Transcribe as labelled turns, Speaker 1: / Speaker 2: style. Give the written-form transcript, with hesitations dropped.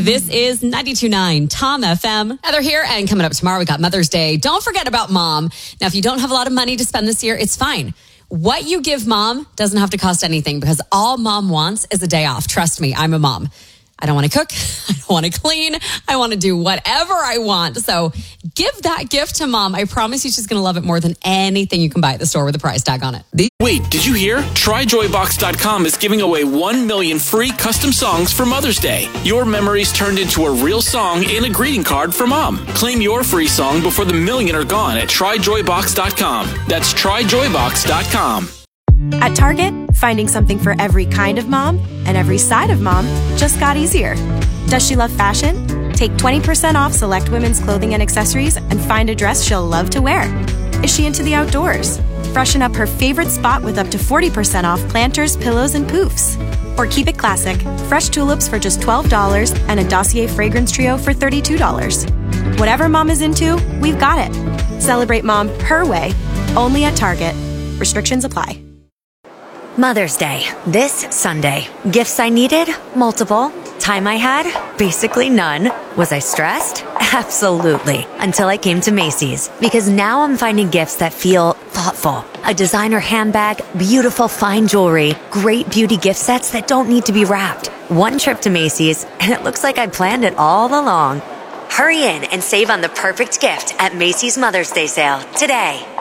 Speaker 1: This is 92.9 Tom FM. Heather here, and coming up tomorrow, we got Mother's Day. Don't forget about mom. Now, if you don't have a lot of money to spend this year, it's fine. What you give mom doesn't have to cost anything because all mom wants is a day off. Trust me, I'm a mom. I don't want to cook. I don't want to clean. I want to do whatever I want. So give that gift to mom. I promise you she's going to love it more than anything you can buy at the store with a price tag on it.
Speaker 2: Wait, did you hear? TryJoyBox.com is giving away 1 million free custom songs for Mother's Day. Your memories turned into a real song and a greeting card for mom. Claim your free song before the million are gone at TryJoyBox.com. That's TryJoyBox.com.
Speaker 3: At Target, finding something for every kind of mom and every side of mom just got easier. Does she love fashion? Take 20% off select women's clothing and accessories and find a dress she'll love to wear. Is she into the outdoors? Freshen up her favorite spot with up to 40% off planters, pillows, and poofs. Or keep it classic. Fresh tulips for just $12 and a Dossier fragrance trio for $32. Whatever mom is into, we've got it. Celebrate mom her way, only at Target. Restrictions apply.
Speaker 4: Mother's Day, this Sunday. Gifts I needed? Multiple. Time I had? Basically none. Was I stressed? Absolutely. Until I came to Macy's. Because now I'm finding gifts that feel thoughtful. A designer handbag, beautiful fine jewelry, great beauty gift sets that don't need to be wrapped. One trip to Macy's, and it looks like I planned it all along. Hurry in and save on the perfect gift at Macy's Mother's Day sale today.